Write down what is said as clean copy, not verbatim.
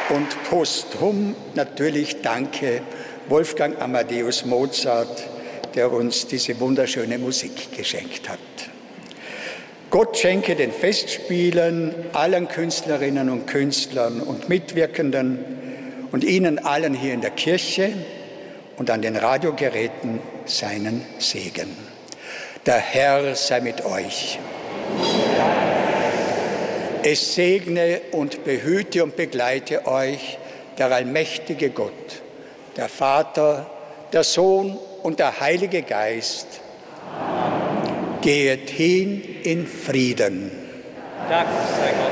Und posthum natürlich danke Wolfgang Amadeus Mozart, der uns diese wunderschöne Musik geschenkt hat. Gott schenke den Festspielen, allen Künstlerinnen und Künstlern und Mitwirkenden und Ihnen allen hier in der Kirche und an den Radiogeräten seinen Segen. Der Herr sei mit euch. Es segne und behüte und begleite euch der allmächtige Gott, der Vater, der Sohn und der Heilige Geist. Amen. Geht hin in Frieden. Dank sei Gott.